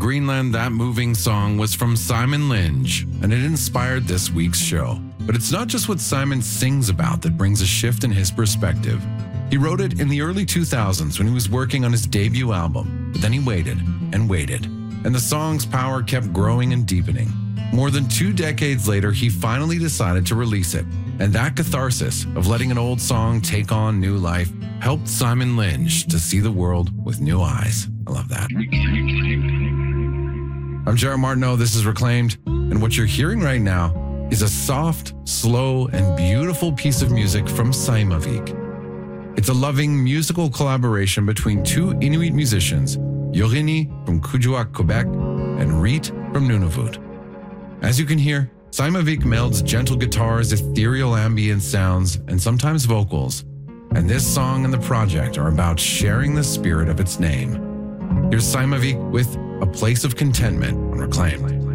Greenland, That Moving Song was from Simon Linge, and it inspired this week's show. But it's not just what Simon sings about that brings a shift in his perspective. He wrote it in the early 2000s when he was working on his debut album, but then he waited and waited, and the song's power kept growing and deepening. More than 2 decades later, he finally decided to release it, and that catharsis of letting an old song take on new life helped Simon Linge to see the world with new eyes. I love that. I'm Jared Martineau, this is Reclaimed, and what you're hearing right now is a soft, slow, and beautiful piece of music from Saimavik. It's a loving musical collaboration between 2 Inuit musicians, Yorini from Kuujjuaq, Quebec, and Reet from Nunavut. As you can hear, Saimavik melds gentle guitars, ethereal ambient sounds, and sometimes vocals, and this song and the project are about sharing the spirit of its name. Here's Saimavik with A Place of Contentment on Reclaimed.